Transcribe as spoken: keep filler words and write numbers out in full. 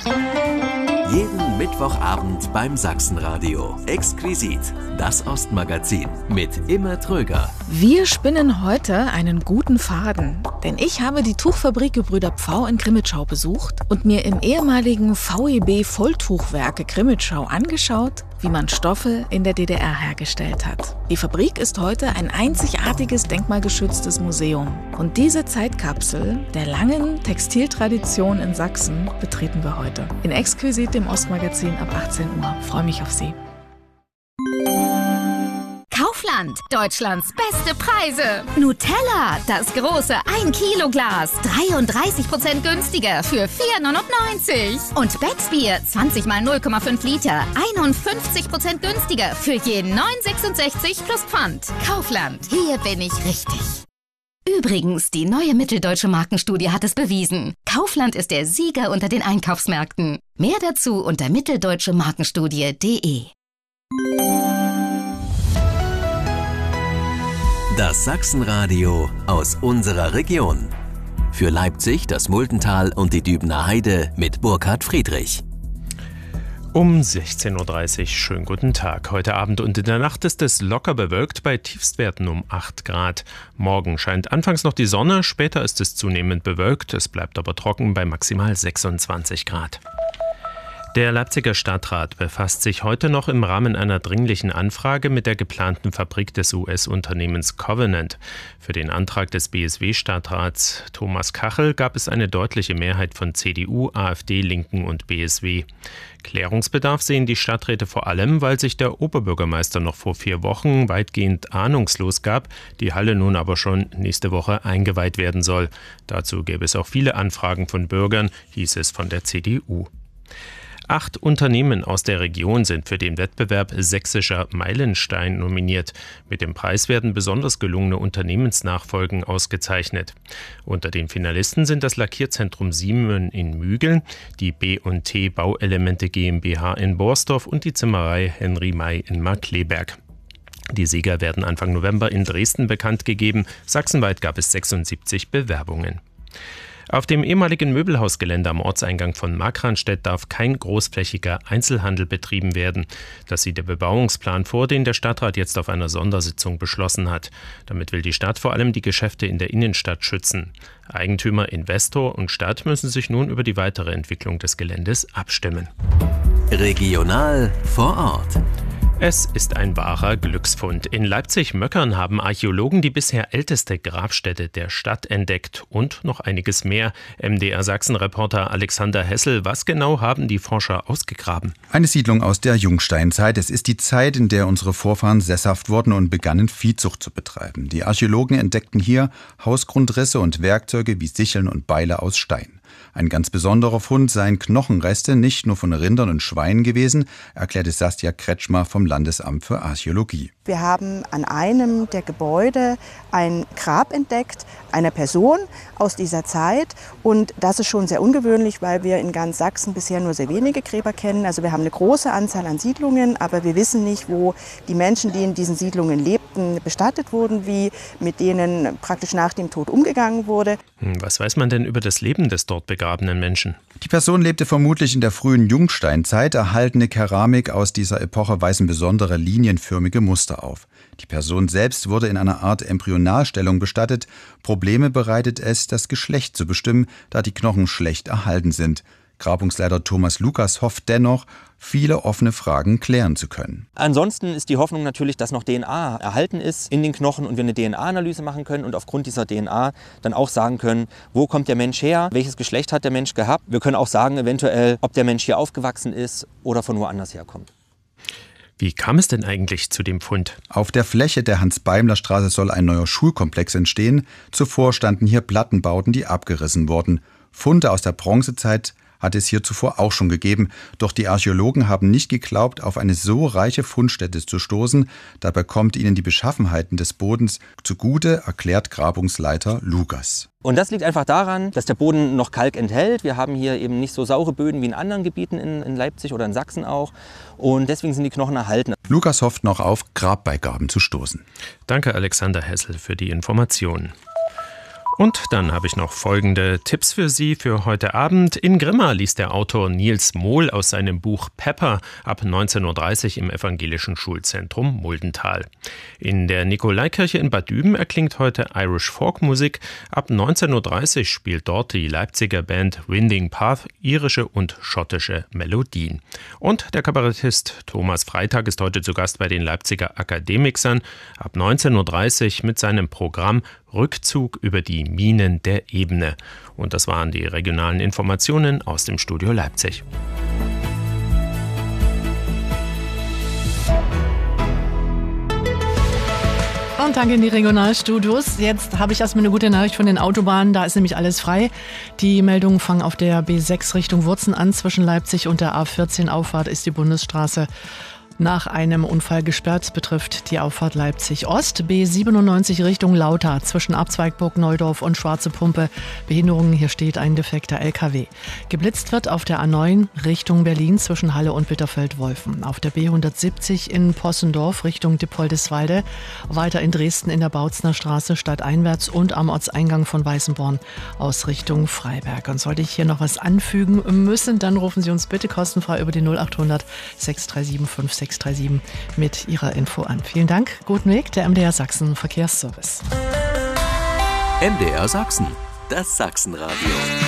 Jeden Mittwochabend beim Sachsenradio. Exquisit, das Ostmagazin mit Imme Tröger. Wir spinnen heute einen guten Faden, denn ich habe die Tuchfabrik Gebrüder Pfau in Crimmitschau besucht und mir im ehemaligen V E B Volltuchwerke Crimmitschau angeschaut, wie man Stoffe in der D D R hergestellt hat. Die Fabrik ist heute ein einzigartiges denkmalgeschütztes Museum. Und diese Zeitkapsel der langen Textiltradition in Sachsen betreten wir heute. In Exquisit, dem Ostmagazin ab achtzehn Uhr. Freue mich auf Sie. Kaufland, Deutschlands beste Preise. Nutella, das große ein Kilo Glas, dreiunddreißig Prozent günstiger für vier neunundneunzig. Und Becksbier, zwanzig mal null Komma fünf Liter, einundfünfzig Prozent günstiger für je neun sechsundsechzig plus Pfand. Kaufland, hier bin ich richtig. Übrigens, die neue Mitteldeutsche Markenstudie hat es bewiesen. Kaufland ist der Sieger unter den Einkaufsmärkten. Mehr dazu unter mitteldeutsche markenstudie punkt de. Das Sachsenradio aus unserer Region. Für Leipzig, das Muldental und die Dübener Heide mit Burkhard Friedrich. Um sechzehn Uhr dreißig, schönen guten Tag. Heute Abend und in der Nacht ist es locker bewölkt bei Tiefstwerten um acht Grad. Morgen scheint anfangs noch die Sonne, später ist es zunehmend bewölkt. Es bleibt aber trocken bei maximal sechsundzwanzig Grad. Der Leipziger Stadtrat befasst sich heute noch im Rahmen einer dringlichen Anfrage mit der geplanten Fabrik des U S-Unternehmens Covenant. Für den Antrag des B S W-Stadtrats Thomas Kachel gab es eine deutliche Mehrheit von C D U, AfD, Linken und B S W. Klärungsbedarf sehen die Stadträte vor allem, weil sich der Oberbürgermeister noch vor vier Wochen weitgehend ahnungslos gab, die Halle nun aber schon nächste Woche eingeweiht werden soll. Dazu gäbe es auch viele Anfragen von Bürgern, hieß es von der C D U. Acht Unternehmen aus der Region sind für den Wettbewerb Sächsischer Meilenstein nominiert. Mit dem Preis werden besonders gelungene Unternehmensnachfolgen ausgezeichnet. Unter den Finalisten sind das Lackierzentrum Siemen in Mügeln, die B und T Bauelemente GmbH in Borsdorf und die Zimmerei Henry May in Markkleeberg. Die Sieger werden Anfang November in Dresden bekannt gegeben. Sachsenweit gab es sechsundsiebzig Bewerbungen. Auf dem ehemaligen Möbelhausgelände am Ortseingang von Markranstädt darf kein großflächiger Einzelhandel betrieben werden. Das sieht der Bebauungsplan vor, den der Stadtrat jetzt auf einer Sondersitzung beschlossen hat. Damit will die Stadt vor allem die Geschäfte in der Innenstadt schützen. Eigentümer, Investor und Stadt müssen sich nun über die weitere Entwicklung des Geländes abstimmen. Regional vor Ort. Es ist ein wahrer Glücksfund. In Leipzig-Möckern haben Archäologen die bisher älteste Grabstätte der Stadt entdeckt und noch einiges mehr. M D R Sachsen-Reporter Alexander Hessel, was genau haben die Forscher ausgegraben? Eine Siedlung aus der Jungsteinzeit. Es ist die Zeit, in der unsere Vorfahren sesshaft wurden und begannen, Viehzucht zu betreiben. Die Archäologen entdeckten hier Hausgrundrisse und Werkzeuge wie Sicheln und Beile aus Stein. Ein ganz besonderer Fund seien Knochenreste nicht nur von Rindern und Schweinen gewesen, erklärte Saskia Kretschmer vom Landesamt für Archäologie. Wir haben an einem der Gebäude ein Grab entdeckt, einer Person aus dieser Zeit. Und das ist schon sehr ungewöhnlich, weil wir in ganz Sachsen bisher nur sehr wenige Gräber kennen. Also wir haben eine große Anzahl an Siedlungen, aber wir wissen nicht, wo die Menschen, die in diesen Siedlungen lebten, bestattet wurden, wie mit denen praktisch nach dem Tod umgegangen wurde. Was weiß man denn über das Leben des dort begrabenen Menschen? Die Person lebte vermutlich in der frühen Jungsteinzeit. Erhaltene Keramik aus dieser Epoche weisen besondere linienförmige Muster auf. Die Person selbst wurde in einer Art Embryonalstellung bestattet. Probleme bereitet es, das Geschlecht zu bestimmen, da die Knochen schlecht erhalten sind. Grabungsleiter Thomas Lukas hofft dennoch, viele offene Fragen klären zu können. Ansonsten ist die Hoffnung natürlich, dass noch D N A erhalten ist in den Knochen und wir eine D N A-Analyse machen können und aufgrund dieser D N A dann auch sagen können, wo kommt der Mensch her, welches Geschlecht hat der Mensch gehabt. Wir können auch sagen eventuell, ob der Mensch hier aufgewachsen ist oder von woanders herkommt. Wie kam es denn eigentlich zu dem Fund? Auf der Fläche der Hans-Beimler-Straße soll ein neuer Schulkomplex entstehen. Zuvor standen hier Plattenbauten, die abgerissen wurden. Funde aus der Bronzezeit hat es hier zuvor auch schon gegeben. Doch die Archäologen haben nicht geglaubt, auf eine so reiche Fundstätte zu stoßen. Dabei kommt ihnen die Beschaffenheiten des Bodens zugute, erklärt Grabungsleiter Lukas. Und das liegt einfach daran, dass der Boden noch Kalk enthält. Wir haben hier eben nicht so saure Böden wie in anderen Gebieten in, in Leipzig oder in Sachsen auch. Und deswegen sind die Knochen erhalten. Lukas hofft noch auf Grabbeigaben zu stoßen. Danke Alexander Hessel für die Informationen. Und dann habe ich noch folgende Tipps für Sie für heute Abend. In Grimma liest der Autor Nils Mohl aus seinem Buch Pepper ab neunzehn Uhr dreißig im Evangelischen Schulzentrum Muldental. In der Nikolaikirche in Bad Düben erklingt heute Irish Folk Musik. Ab neunzehn Uhr dreißig spielt dort die Leipziger Band Winding Path irische und schottische Melodien. Und der Kabarettist Thomas Freitag ist heute zu Gast bei den Leipziger Akademikern ab neunzehn Uhr dreißig mit seinem Programm Rückzug über die Minen der Ebene. Und das waren die regionalen Informationen aus dem Studio Leipzig. Und danke in die Regionalstudios. Jetzt habe ich erstmal eine gute Nachricht von den Autobahnen. Da ist nämlich alles frei. Die Meldungen fangen auf der B sechs Richtung Wurzen an. Zwischen Leipzig und der A vierzehn Auffahrt ist die Bundesstraße nach einem Unfall gesperrt, betrifft die Auffahrt Leipzig-Ost. B siebenundneunzig Richtung Lauter zwischen Abzweigburg Neudorf und Schwarze Pumpe. Behinderungen, hier steht ein defekter L K W. Geblitzt wird auf der A neun Richtung Berlin zwischen Halle und Bitterfeld-Wolfen. Auf der B hundertsiebzig in Possendorf Richtung Dippoldiswalde. Weiter in Dresden in der Bautzner Straße stadteinwärts und am Ortseingang von Weißenborn aus Richtung Freiberg. Und sollte ich hier noch was anfügen müssen, dann rufen Sie uns bitte kostenfrei über die null acht hundert sechs drei sieben fünf sechs sechs drei sieben mit Ihrer Info an. Vielen Dank. Guten Weg, der M D R Sachsen Verkehrsservice. M D R Sachsen, das Sachsenradio.